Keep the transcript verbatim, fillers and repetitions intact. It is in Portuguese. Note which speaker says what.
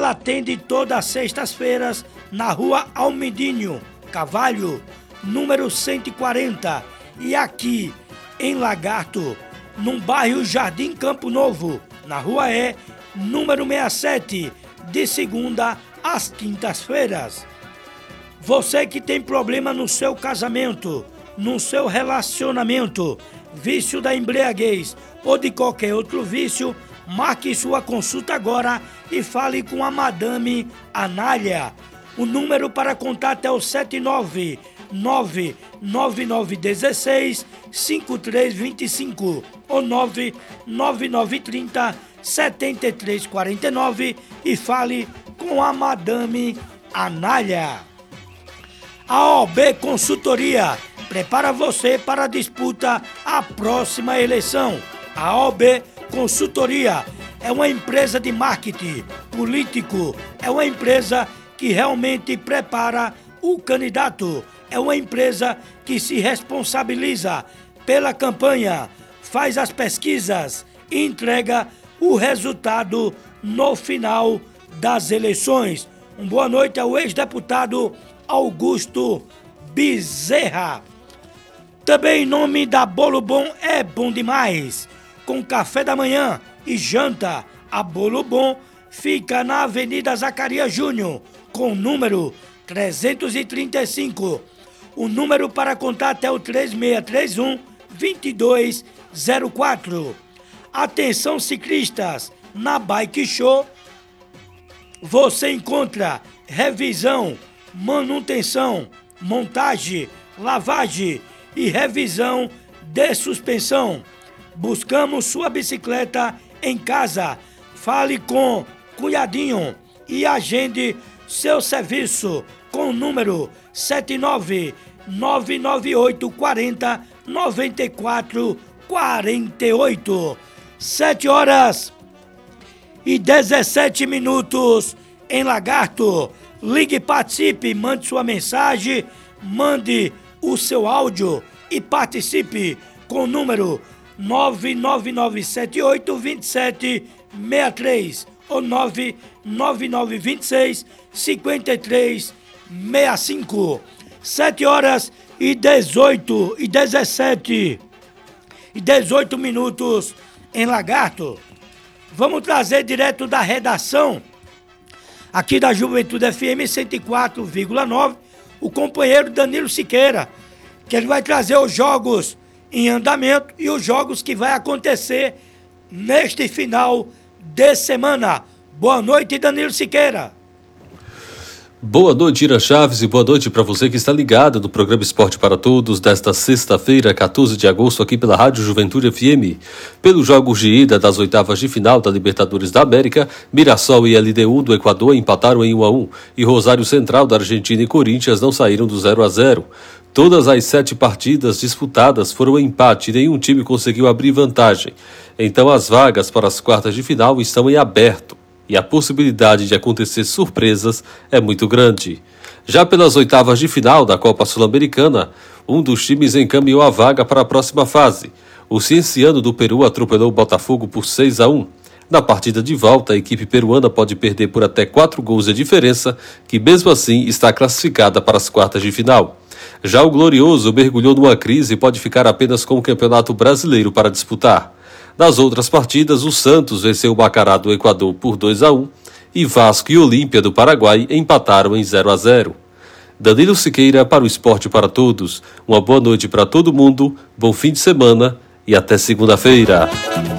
Speaker 1: Ela atende todas as sextas-feiras na rua Almedinho Cavalho, número cento e quarenta. E aqui em Lagarto, no bairro Jardim Campo Novo, na rua E, número sessenta e sete, de segunda às quintas-feiras. Você que tem problema no seu casamento, no seu relacionamento, vício da embriaguez ou de qualquer outro vício, marque sua consulta agora e fale com a Madame Anália. O número para contato é o sete nove nove nove nove um seis cinco três dois cinco ou nove nove nove três zero sete três quatro nove e fale com a Madame Anália. A O A B Consultoria prepara você para a disputa à próxima eleição. A O A B Consultoria é uma empresa de marketing político, é uma empresa que realmente prepara o candidato, é uma empresa que se responsabiliza pela campanha, faz as pesquisas e entrega o resultado no final das eleições. Uma boa noite ao ex-deputado Augusto Bezerra. Também em nome da Bolo Bom é bom demais. Com café da manhã e janta, a Bolo Bom fica na Avenida Zacarias Júnior, com o número trezentos e trinta e cinco. O número para contato é o três seis três um, dois dois zero quatro. Atenção ciclistas, na Bike Show você encontra revisão, manutenção, montagem, lavagem e revisão de suspensão. Buscamos sua bicicleta em casa. Fale com Cunhadinho e agende seu serviço com o número sete nove nove nove oito quatro zero nove quatro quatro oito. sete horas e dezessete minutos em Lagarto. Ligue, participe, mande sua mensagem, mande o seu áudio e participe com o número nove nove nove sete oito dois sete seis três ou nove nove nove dois seis cinco três seis cinco. sete horas e dezoito e dezessete e dezoito minutos em Lagarto. Vamos trazer direto da redação aqui da Juventude F M cento e quatro vírgula nove o companheiro Danilo Siqueira, que ele vai trazer os jogos em andamento e os jogos que vai acontecer neste final de semana. Boa noite, Danilo Siqueira.
Speaker 2: Boa noite, Ira Chaves, e boa noite para você que está ligado no programa Esporte para Todos desta sexta-feira, quatorze de agosto, aqui pela Rádio Juventude F M. Pelos jogos de ida das oitavas de final da Libertadores da América, Mirassol e L D U do Equador empataram em um a um e Rosário Central da Argentina e Corinthians não saíram do zero a zero. Todas as sete partidas disputadas foram empate e nenhum time conseguiu abrir vantagem. Então as vagas para as quartas de final estão em aberto e a possibilidade de acontecer surpresas é muito grande. Já pelas oitavas de final da Copa Sul-Americana, um dos times encaminhou a vaga para a próxima fase. O Cienciano do Peru atropelou o Botafogo por seis a um. Na partida de volta, a equipe peruana pode perder por até quatro gols de diferença, que mesmo assim está classificada para as quartas de final. Já o Glorioso mergulhou numa crise e pode ficar apenas com o Campeonato Brasileiro para disputar. Nas outras partidas, o Santos venceu o Macará do Equador por dois a um e Vasco e Olímpia do Paraguai empataram em zero a zero. Danilo Siqueira para o Esporte para Todos. Uma boa noite para todo mundo, bom fim de semana e até segunda-feira.